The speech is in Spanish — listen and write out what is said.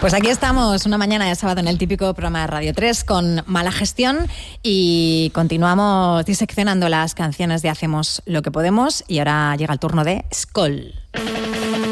Pues aquí estamos, una mañana de sábado en el típico programa de Radio 3 con Mala Gestión y continuamos diseccionando las canciones de Hacemos lo que podemos y ahora llega el turno de Skoll.